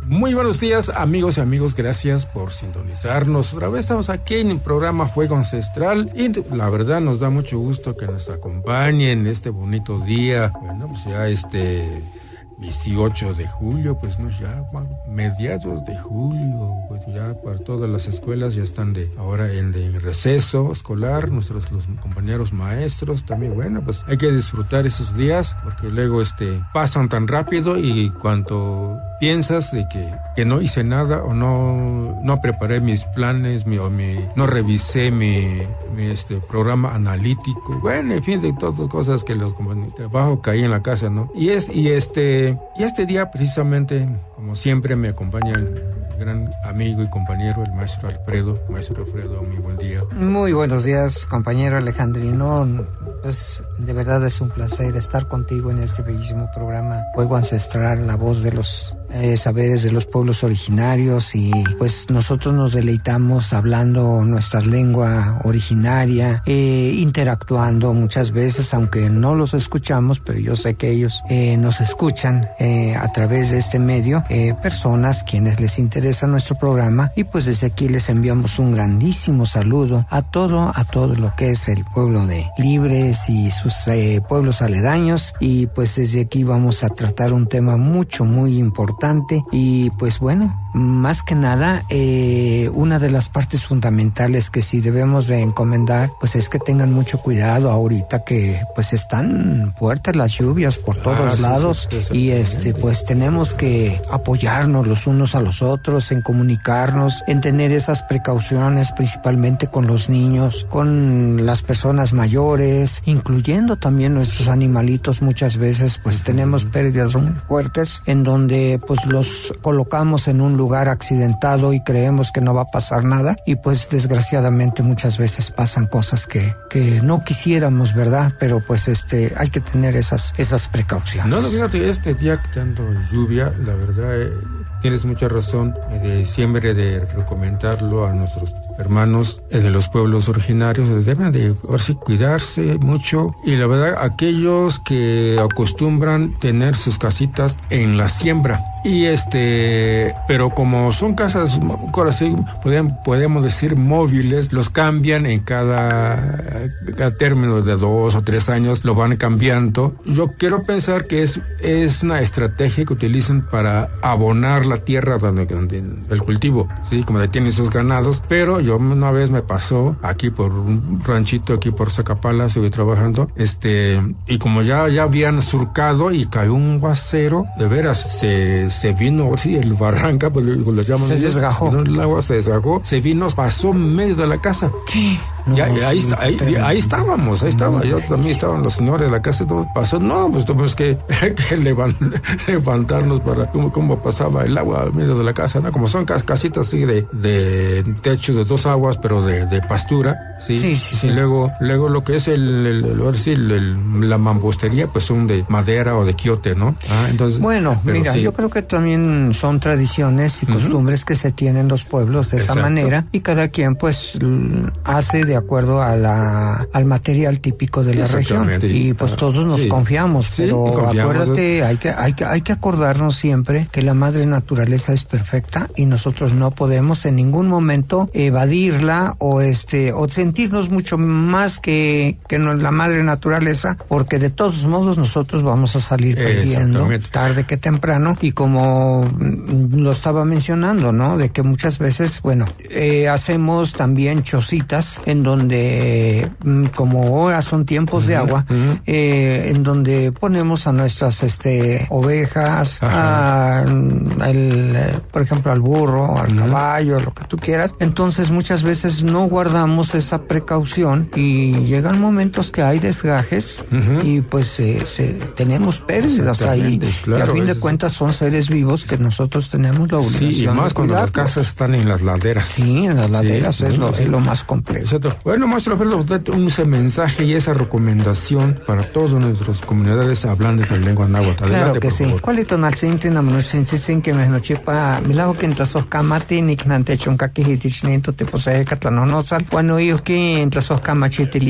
Muy buenos días, amigos y amigos, gracias por sintonizarnos. Otra vez estamos aquí en el programa Fuego Ancestral y la verdad nos da mucho gusto que nos acompañen este bonito día. Bueno, pues ya 18 de julio, pues no, ya mediados de julio, pues ya para todas las escuelas ya están ahora en receso escolar, los compañeros maestros también. Bueno, pues hay que disfrutar esos días porque luego pasan tan rápido y cuando piensas de que no hice nada o no preparé mis planes, no revisé mi programa analítico, bueno, en fin, de todas cosas que los compañeros de trabajo caí en la casa, ¿no? Y este día precisamente, como siempre, me acompaña el gran amigo y compañero, el maestro Alfredo. Maestro Alfredo, muy buen día. Muy buenos días, compañero Alejandrino. Pues de verdad es un placer estar contigo en este bellísimo programa Fuego Ancestral, la voz de los saberes de los pueblos originarios, y pues nosotros nos deleitamos hablando nuestra lengua originaria, interactuando muchas veces, aunque no los escuchamos, pero yo sé que ellos nos escuchan a través de este medio, personas quienes les interesa nuestro programa, y pues desde aquí les enviamos un grandísimo saludo a todo lo que es el pueblo de Libres y sus pueblos aledaños, y pues desde aquí vamos a tratar un tema muy importante. Y pues bueno, más que nada, una de las partes fundamentales que sí debemos de encomendar, pues es que tengan mucho cuidado ahorita que pues están fuertes las lluvias por todos lados, y pues tenemos que apoyarnos los unos a los otros, en comunicarnos, en tener esas precauciones, principalmente con los niños, con las personas mayores, incluyendo también nuestros animalitos. Muchas veces pues tenemos pérdidas muy fuertes en donde pues los colocamos en un lugar accidentado y creemos que no va a pasar nada, y pues desgraciadamente muchas veces pasan cosas que no quisiéramos, ¿verdad? Pero pues hay que tener esas precauciones. No, fíjate, este día que tanto lluvia, la verdad, tienes mucha razón de siempre de recomendarlo a nuestros hermanos de los pueblos originarios. Deben de cuidarse mucho, y la verdad aquellos que acostumbran tener sus casitas en la siembra, y pero como son casas, ahora sí podemos decir móviles, los cambian en cada término de 2 o 3 años, lo van cambiando. Yo quiero pensar que es una estrategia que utilizan para abonar la tierra del cultivo, sí, como tienen sus ganados. Pero yo una vez me pasó aquí por un ranchito aquí por Zacapala, estuve trabajando, y como ya habían surcado y cayó un aguacero, de veras, se vino, sí, el barranca, pues lo llaman. Se desgajó. El agua se desgajó, se vino, pasó en medio de la casa. No, ahí estábamos, yo también estaban los señores de la casa, todo pasó. No, pues tuvimos que levantarnos para cómo pasaba el agua en medio de la casa, ¿no? Como son casitas así de techo de 2 aguas, pero de pastura, sí. Y luego lo que es la mampostería, pues son de madera o de quiote, ¿no? Entonces, bueno, mira, sí, yo creo que también son tradiciones y costumbres que se tienen los pueblos de esa manera, y cada quien pues hace de acuerdo al material típico de la región, y pues todos nos confiamos, pero acuérdate, hay que acordarnos siempre que la madre naturaleza es perfecta, y nosotros no podemos en ningún momento evadirla o sentirnos mucho más que la madre naturaleza, porque de todos modos nosotros vamos a salir perdiendo tarde que temprano. Y como lo estaba mencionando, ¿no? De que muchas veces, bueno, hacemos también chocitas en donde, como ahora son tiempos de agua, en donde ponemos a nuestras ovejas, por ejemplo, al burro, al caballo, lo que tú quieras. Entonces muchas veces no guardamos esa precaución, y llegan momentos que hay desgajes, y pues tenemos pérdidas ahí, claro, y a fin de cuentas son seres vivos que nosotros tenemos la obligación. Sí, y más cuando las casas están en las laderas. Sí, en las laderas es lo más complejo. Exacto. Bueno, maestro Alfredo, usted ese mensaje y esa recomendación para todas nuestras comunidades hablantes de la lengua náhuatl. Claro que sí. ¿Cuálito nalcinti namunuchinsin que me nochipa milagro que entlasos kamati ni knante chonka que hitichnento te posee catlanonosal? Cuando yo que entlasos kamachiti